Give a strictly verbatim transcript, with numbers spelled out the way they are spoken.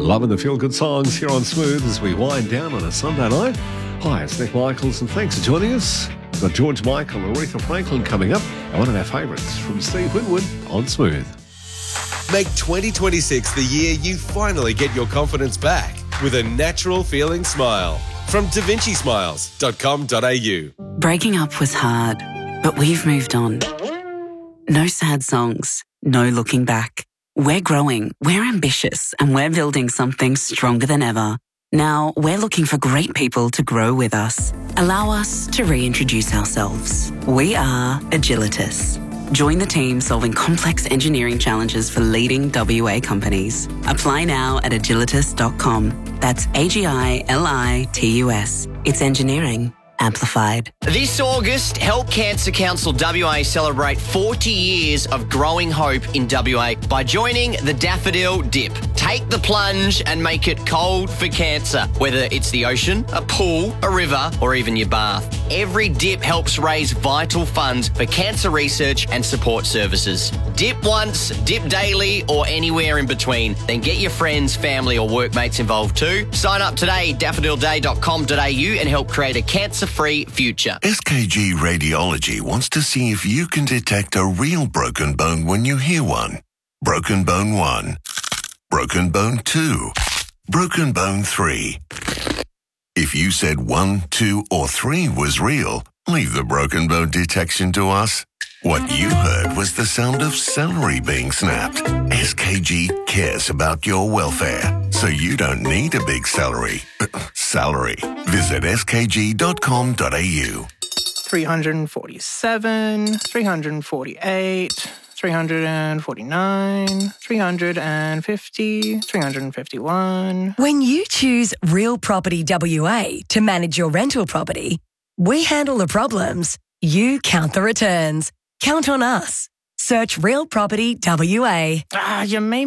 Loving the feel-good songs here on Smooth as we wind down on a Sunday night. Hi, it's Nick Michaels and thanks for joining us. We've got George Michael and Aretha Franklin coming up and one of our favourites from Steve Winwood on Smooth. Make twenty twenty-six the year you finally get your confidence back with a natural feeling smile from da vinci smiles dot com dot a u. Breaking up was hard, but we've moved on. No sad songs, no looking back. We're growing, we're ambitious, and we're building something stronger than ever. Now, we're looking for great people to grow with us. Allow us to reintroduce ourselves. We are Agilitas. Join the team solving complex engineering challenges for leading W A companies. Apply now at agilitas dot com. That's A G I L I T U S. It's engineering amplified. This August, Help Cancer Council W A celebrate forty years of growing hope in W A by joining the Daffodil Dip. Take the plunge and make it cold for cancer, whether it's the ocean, a pool, a river, or even your bath. Every dip helps raise vital funds for cancer research and support services. Dip once, dip daily, or anywhere in between. Then get your friends, family, or workmates involved too. Sign up today, daffodil day dot com dot a u, and help create a cancer-free future. S K G Radiology wants to see if you can detect a real broken bone when you hear one. Broken bone one. Broken bone two. Broken bone three. If you said one, two, or three was real, leave the broken bone detection to us. What you heard was the sound of celery being snapped. S K G cares about your welfare, so you don't need a big celery. Salary. Visit s k g dot com dot a u. three hundred forty-seven, three hundred forty-eight, three hundred forty-nine, three hundred fifty, three hundred fifty-one. When you choose Real Property W A to manage your rental property, we handle the problems, you count the returns. Count on us. Search Real Property W A. Ah, you may